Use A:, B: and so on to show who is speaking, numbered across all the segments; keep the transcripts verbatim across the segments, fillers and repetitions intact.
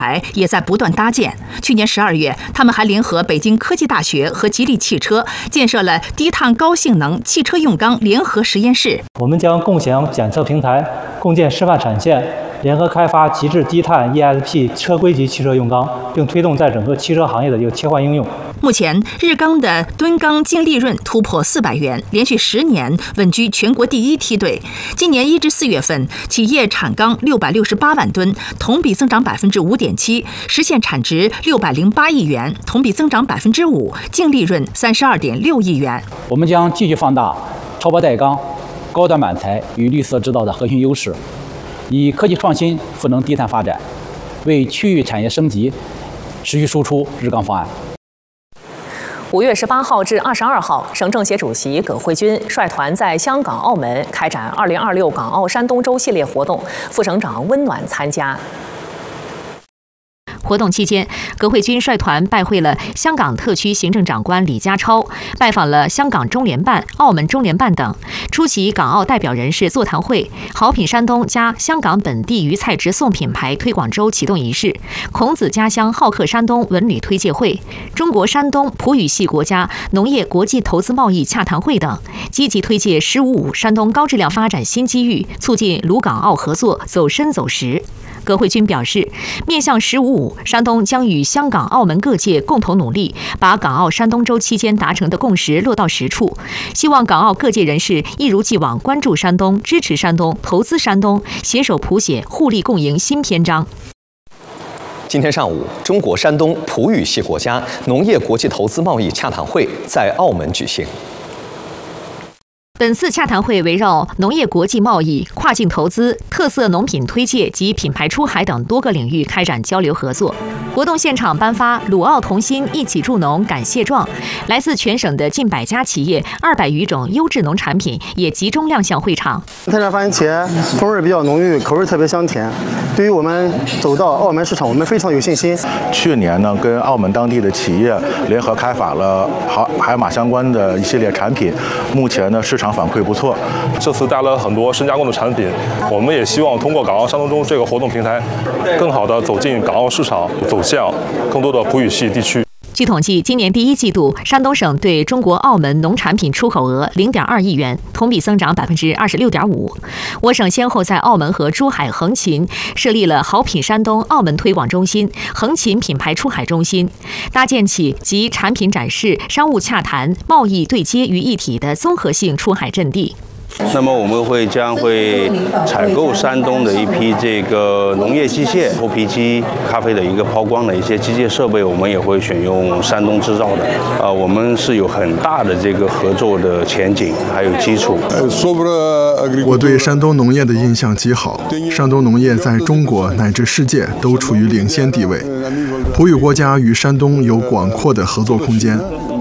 A: 台也在不断搭建。去年十二月，他们还联合北京科技大学和吉利汽车建设了低碳高性能汽车用钢联合实验室。
B: 我们将共享检测平台，共建示范产线，联合开发极致低碳 E S P 车规级汽车用钢，并推动在整个汽车行业的一个切换应用。
A: 目前，日钢的吨钢净利润突破四百元，连续十年稳居全国第一梯队。今年一至四月份，企业产钢六百六十八万吨，同比增长百分之五点七，实现产值六百零八亿元，同比增长百分之五，净利润三十二点六亿元。
C: 我们将继续放大超薄带钢、高端板材与绿色制造的核心优势，以科技创新赋能低碳发展，为区域产业升级持续输出日钢方案。
D: 五月十八号至二十二号，省政协主席葛慧君率团在香港、澳门开展二零二六港澳山东周系列活动，副省长温暖参加。
E: 活动期间，葛慧君率团拜会了香港特区行政长官李家超，拜访了香港中联办、澳门中联办等，出席港澳代表人士座谈会、好品山东加香港本地鱼菜直送品牌推广周启动仪式、孔子家乡好客山东文旅推介会、中国山东葡语系国家农业国际投资贸易洽谈会等，积极推介“十五五”山东高质量发展新机遇，促进鲁港澳合作走深走实。葛慧君表示，面向“十五五”，山东将与香港、澳门各界共同努力，把港澳山东周期间达成的共识落到实处。希望港澳各界人士一如既往关注山东、支持山东、投资山东，携手谱写互利共赢新篇章。
F: 今天上午，中国山东葡语系国家农业国际投资贸易洽谈会在澳门举行。
E: 本次洽谈会围绕农业国际贸易、跨境投资、特色农品推介及品牌出海等多个领域开展交流合作。活动现场颁发鲁澳同心一起助农感谢状，来自全省的近百家企业、二百余种优质农产品也集中亮相会场。
G: 泰山番茄风味比较浓郁，口味特别香甜。对于我们走到澳门市场，我们非常有信心。
H: 去年呢，跟澳门当地的企业联合开发了海海马相关的一系列产品，目前呢市场反馈不错。
I: 这次带了很多深加工的产品，我们也希望通过港澳山东周这个活动平台，更好地走进港澳市场，走向更多的葡语系地区。
E: 据统计，今年第一季度，山东省对中国澳门农产品出口额零点二亿元，同比增长百分之二十六点五。我省先后在澳门和珠海横琴设立了好品山东澳门推广中心、横琴品牌出海中心，搭建起集产品展示、商务洽谈、贸易对接于一体的综合性出海阵地。
J: 那么我们会将会采购山东的一批这个农业机械、脱皮机、咖啡的一个抛光的一些机械设备，我们也会选用山东制造的。呃，我们是有很大的这个合作的前景，还有基础。
K: 我对山东农业的印象极好，山东农业在中国乃至世界都处于领先地位。葡语国家与山东有广阔的合作空间。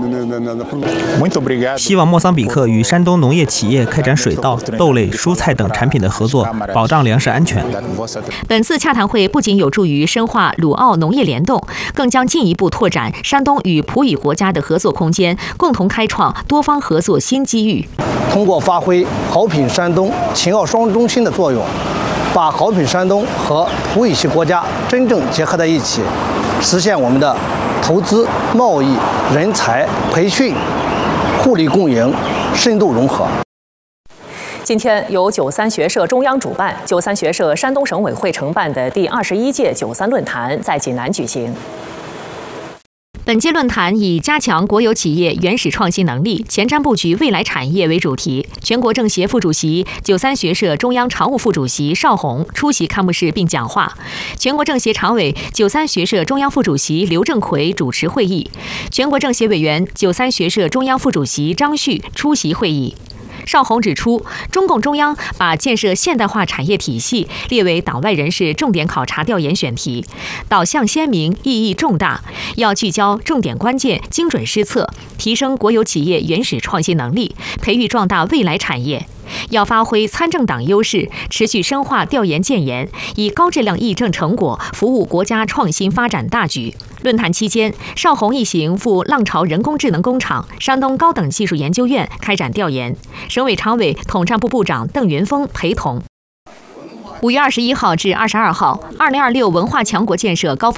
L: 希望莫桑比克与山东农业企业开展水稻、豆类、蔬菜等产品的合作，保障粮食安全。
E: 本次洽谈会不仅有助于深化鲁澳农业联动，更将进一步拓展山东与葡语国家的合作空间，共同开创多方合作新机遇。
G: 通过发挥好品山东、秦澳双中心的作用，把好品山东和葡语系国家真正结合在一起，实现我们的投资、贸易、人才培训互利共赢、深度融合。
D: 今天由九三学社中央主办、九三学社山东省委会承办的第二十一届九三论坛在济南举行。
E: 本届论坛以加强国有企业原始创新能力、前瞻布局未来产业为主题。全国政协副主席、九三学社中央常务副主席邵宏出席开幕式并讲话。全国政协常委、九三学社中央副主席刘正奎主持会议。全国政协委员、九三学社中央副主席张旭出席会议。邵宏指出，中共中央把建设现代化产业体系列为党外人士重点考察调研选题，导向鲜明，意义重大，要聚焦重点关键，精准施策，提升国有企业原始创新能力，培育壮大未来产业。要发挥参政党优势，持续深化调研建言，以高质量议政成果服务国家创新发展大局。论坛期间，邵宏一行赴浪潮人工智能工厂、山东高等技术研究院开展调研，省委常委、统战部部长邓云峰陪同。五月二十一号至二十二号，二零二六文化强国建设高峰